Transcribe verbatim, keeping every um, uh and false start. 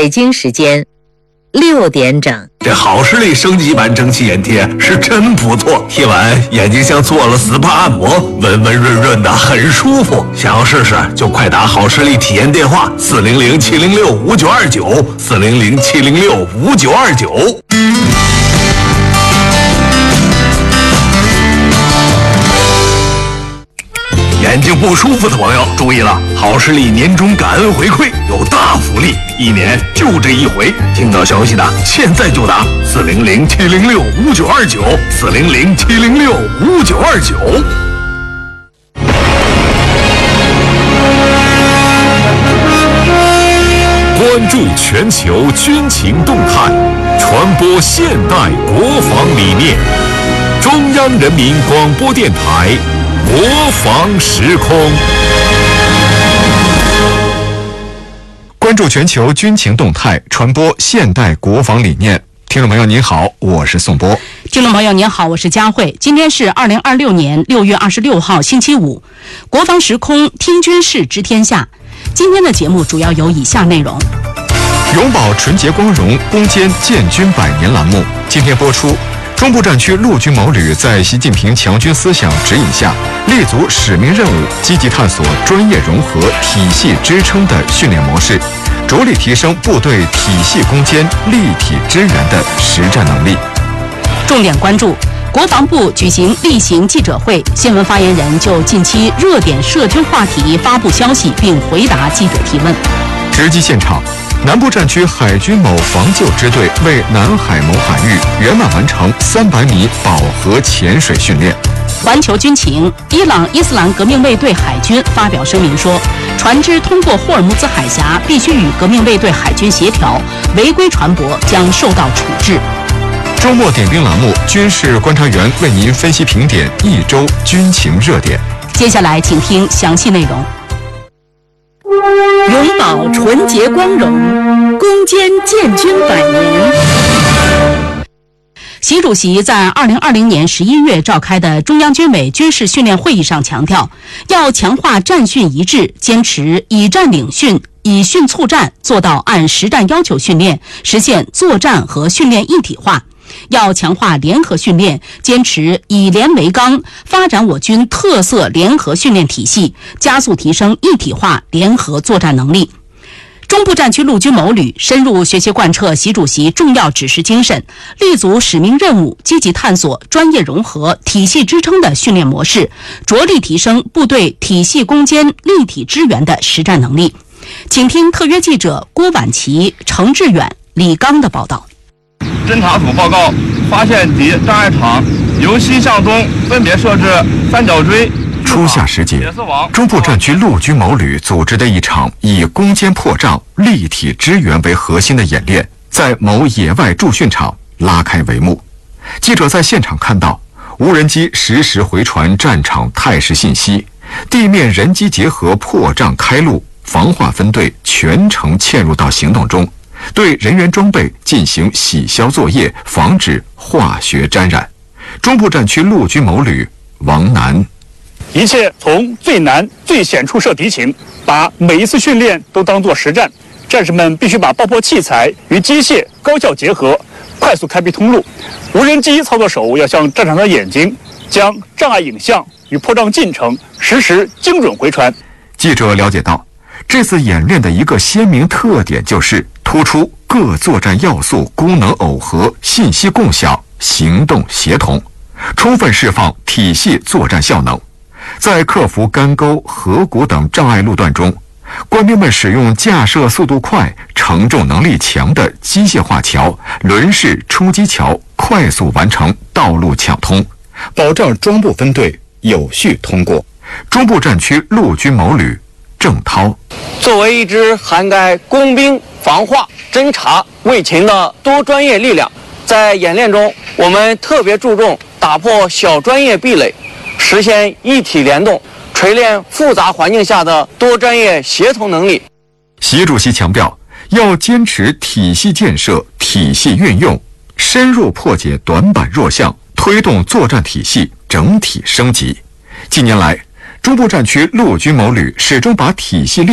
北京时间六点整。 这好视力升级版蒸汽眼贴是真不错，贴完眼睛像做了 S P A 按摩，温温润润的，很舒服。想要试试就快打好视力体验电话四零零七零六五九二九四零零七零六五九二九。眼睛不舒服的朋友注意了，好视力年终感恩回馈有大福利，一年就这一回。听到消息的现在就打四零零七零六五九二九四零零七零六五九二九。 关注全球军情动态，传播现代国防理念。中央人民广播电台国防时空。 关注全球军情动态，传播现代国防理念。听众朋友您好，我是宋波。 听众朋友您好，我是佳慧。今天是二零二六年六月二十六号星期五，国防时空听军事知天下。今天的节目主要有以下内容： 永葆纯洁光荣，攻坚建军百年栏目今天播出。中部战区陆军某旅在习近平强军思想指引下，立足使命任务，积极探索专业融合、体系支撑的训练模式，着力提升部队体系攻坚、立体支援的实战能力。 重点关注：国防部举行例行记者会，新闻发言人就近期热点涉军话题发布消息，并回答记者提问。 直击现场。南部战区海军某防救支队为南海某海域圆满完成三百米饱和潜水训练。 环球军情：伊朗伊斯兰革命卫队海军发表声明说，船只通过霍尔木兹海峡必须与革命卫队海军协调，违规船舶将受到处置。 周末点兵栏目，军事观察员为您分析评点一周军情热点。 接下来请听详细内容。永葆纯洁光荣，攻坚建军百年。习主席在二零二零年十一月召开的中央军委军事训练会议上强调，要强化战训一致，坚持以战领训、以训促战，做到按实战要求训练，实现作战和训练一体化。要强化联合训练，坚持以联为纲，发展我军特色联合训练体系，加速提升一体化联合作战能力。中部战区陆军某旅深入学习贯彻习主席重要指示精神，立足使命任务，积极探索专业融合、体系支撑的训练模式，着力提升部队体系攻坚、立体支援的实战能力。请听特约记者郭婉琪、程志远、李刚的报道。 侦察组报告发现敌障碍场由西向东分别设置三角锥。 初夏时节，中部战区陆军某旅组织的一场以攻坚破障、立体支援为核心的演练，在某野外驻训场拉开帷幕。记者在现场看到，无人机实时回传战场态势信息，地面人机结合破障开路，防化分队全程嵌入到行动中，对人员装备进行洗消作业，防止化学沾染。中部战区陆军某旅王楠： 一切从最难最险处设敌情，把每一次训练都当作实战。战士们必须把爆破器材与机械高效结合，快速开辟通路。无人机操作手要像战场的眼睛，将障碍影像与破障进程实时精准回传。 记者了解到，这次演练的一个鲜明特点就是突出各作战要素功能耦合、信息共享、行动协同，充分释放体系作战效能。在克服干沟、河谷等障碍路段中，官兵们使用架设速度快、承重能力强的机械化桥、轮式出击桥，快速完成道路抢通，保障装部分队有序通过。中部战区陆军某旅郑涛： 作为一支涵盖工兵、防化、侦察、卫勤的多专业力量，在演练中，我们特别注重打破小专业壁垒，实现一体联动，锤炼复杂环境下的多专业协同能力。 习主席强调，要坚持体系建设、体系运用，深入破解短板弱项，推动作战体系整体升级。近年来，中部战区陆军某旅始终把体系